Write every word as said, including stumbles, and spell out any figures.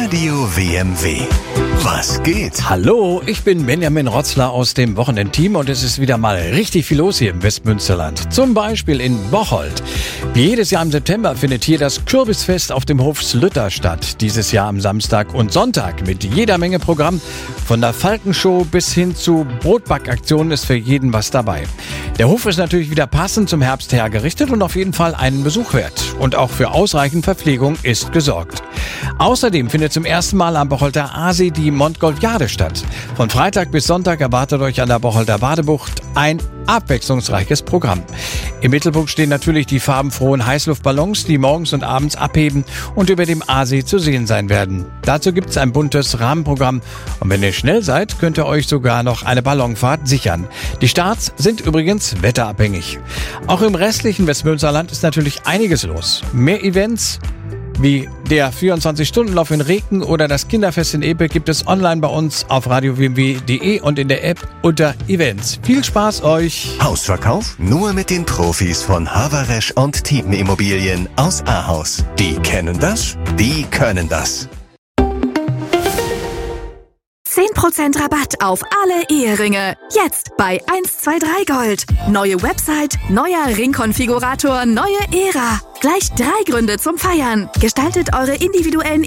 Radio W M W. Was geht? Hallo, ich bin Benjamin Rotzler aus dem Wochenendteam und es ist wieder mal richtig viel los hier im Westmünsterland. Zum Beispiel in Bocholt. Wie jedes Jahr im September findet hier das Kürbisfest auf dem Hof Slütter statt. Dieses Jahr am Samstag und Sonntag mit jeder Menge Programm. Von der Falkenshow bis hin zu Brotbackaktionen ist für jeden was dabei. Der Hof ist natürlich wieder passend zum Herbst hergerichtet und auf jeden Fall einen Besuch wert. Und auch für ausreichend Verpflegung ist gesorgt. Außerdem findet zum ersten Mal am Bocholter Aasee die Montgolfiade statt. Von Freitag bis Sonntag erwartet euch an der Bocholter Badebucht ein abwechslungsreiches Programm. Im Mittelpunkt stehen natürlich die farbenfrohen Heißluftballons, die morgens und abends abheben und über dem Aasee zu sehen sein werden. Dazu gibt es ein buntes Rahmenprogramm und wenn ihr schnell seid, könnt ihr euch sogar noch eine Ballonfahrt sichern. Die Starts sind übrigens wetterabhängig. Auch im restlichen Westmünsterland ist natürlich einiges los. Mehr Events wie der vierundzwanzig-Stunden-Lauf in Reken oder das Kinderfest in Epe gibt es online bei uns auf radio w m w punkt d e und in der App unter Events. Viel Spaß euch! Hausverkauf nur mit den Profis von Havaresch und Tietenimmobilien aus Ahaus. Die kennen das, die können das. zehn Prozent Rabatt auf alle Eheringe. Jetzt bei eins zwei drei Gold. Neue Website, neuer Ringkonfigurator, neue Ära. Gleich drei Gründe zum Feiern. Gestaltet eure individuellen